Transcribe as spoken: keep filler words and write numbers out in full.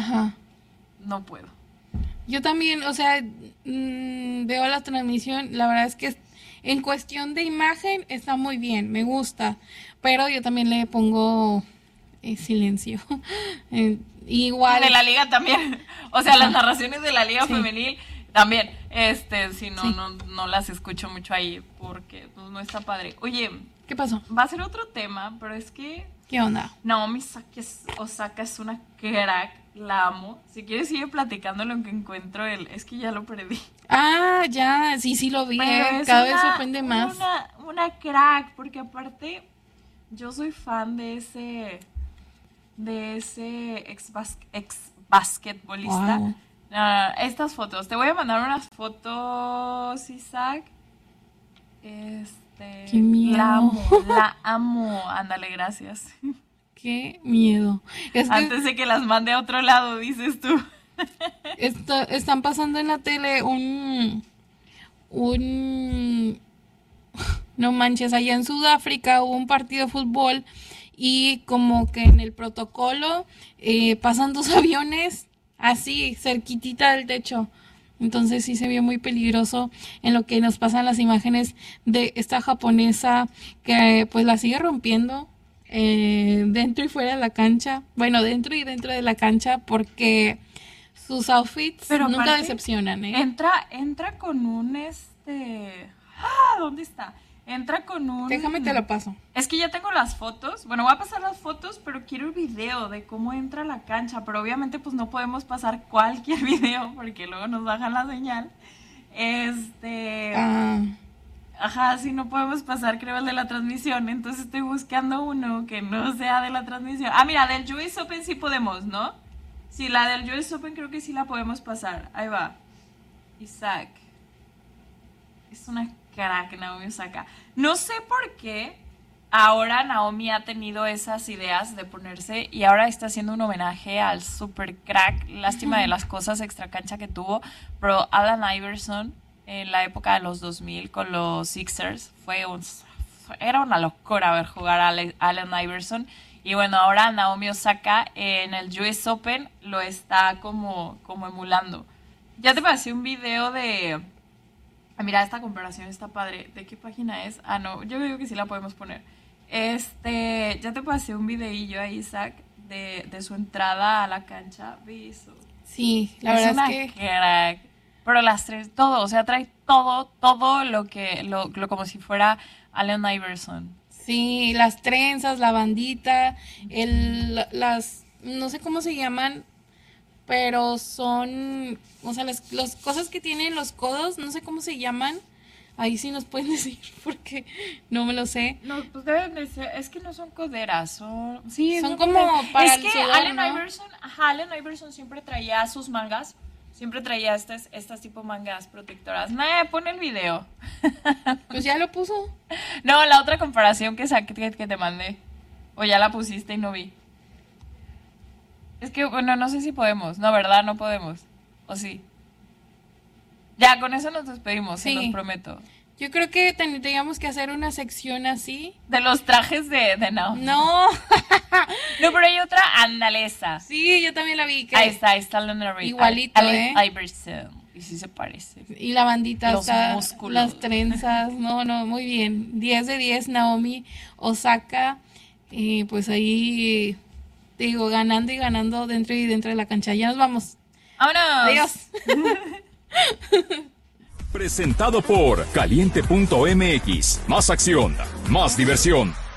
Ajá. No puedo. Yo también, o sea, mmm, veo la transmisión, la verdad es que en cuestión de imagen está muy bien, me gusta, pero yo también le pongo eh, silencio. eh, igual. De la liga también, o sea, Ajá. las narraciones de la liga Sí. femenil también, este, si no, Sí. no, no las escucho mucho ahí porque pues, no está padre. Oye, ¿Qué pasó? va a ser otro tema, pero es que ¿Qué onda? Naomi Osaka es, Osaka es una crack, la amo. Si quieres sigue platicando lo que encuentro, el, es que ya lo perdí. Ah, ya, sí, sí lo vi, Pero eh, es cada una- vez sorprende más. Una, una crack, porque aparte yo soy fan de ese de ese ex, bas- ex basquetbolista. Wow. Ah, estas fotos, te voy a mandar unas fotos, Isaac. Este, Qué miedo. la amo, la amo. Ándale, gracias. Qué miedo. Es que Antes de que las mande a otro lado, dices tú. esto- están pasando en la tele un, un, no manches, allá en Sudáfrica hubo un partido de fútbol y como que en el protocolo eh, pasan dos aviones así, cerquitita del techo. Entonces sí se vio muy peligroso en lo que nos pasan las imágenes de esta japonesa que pues la sigue rompiendo eh, dentro y fuera de la cancha. Bueno, dentro y dentro de la cancha porque sus outfits Pero nunca aparte, decepcionan, ¿eh? Entra, entra con un este. Ah, ¿dónde está? Entra con un. Déjame te lo paso. Es que ya tengo las fotos. Bueno, voy a pasar las fotos, pero quiero el video de cómo entra a la cancha. Pero obviamente, pues no podemos pasar cualquier video porque luego nos bajan la señal. Este. Ah, Ajá, sí, no podemos pasar, creo, el de la transmisión. Entonces estoy buscando uno que no sea de la transmisión. Ah, mira, del U S Open sí podemos, ¿no? Sí, la del U S Open creo que sí la podemos pasar. Ahí va. Isaac. Es una crack, Naomi Osaka. No sé por qué ahora Naomi ha tenido esas ideas de ponerse y ahora está haciendo un homenaje al super crack. Lástima de las cosas extra cancha que tuvo, pero Allen Iverson en la época de los dos mil con los Sixers fue un, era una locura ver jugar a Allen Iverson. Y bueno, ahora Naomi Osaka en el U S Open lo está como, como emulando. Ya te pasé un video de... Ah, mira, esta comparación está padre. ¿De qué página es? Ah, no, yo digo que sí la podemos poner. Este, ya te pasé un videillo a Isaac de, de su entrada a la cancha. Viso. sí, la Es verdad una es que crack. Pero las tres, todo, o sea, trae todo, todo lo que, lo, lo como si fuera Allen Iverson. sí, las trenzas, la bandita, el, las, no sé cómo se llaman, pero son, o sea, las, las cosas que tienen los codos, no sé cómo se llaman. Ahí sí nos pueden decir porque no me lo sé. No, pues deben de ser, es que no son coderas, son... Sí, Son no como coderas. para es el que sudor, Allen ¿no? Iverson, ajá, Allen Iverson siempre traía sus mangas, siempre traía estas, estas tipo mangas protectoras. Nah, pon el video. Pues ya lo puso. No, la otra comparación que saqué que, que te mandé. O ya la pusiste y no vi. Es que, bueno, no sé si podemos. No, ¿verdad? No podemos. ¿O sí? Ya, con eso nos despedimos, Sí. se los prometo. Yo creo que tendríamos que hacer una sección así. De los trajes de, de Naomi. No. No, pero hay otra andalesa. Sí, yo también la vi. Que Ahí está, ahí está Allen Iverson. Igualito, Allen ¿eh? Iverson. Y sí se parece. Y la bandita, Los está, músculos. las trenzas. No, no, muy bien. diez de diez, Naomi Osaka. Y pues ahí, te digo, ganando y ganando dentro y dentro de la cancha. Ya nos vamos. ¡Vámonos! Adiós. Presentado por caliente punto m x. Más acción, más diversión.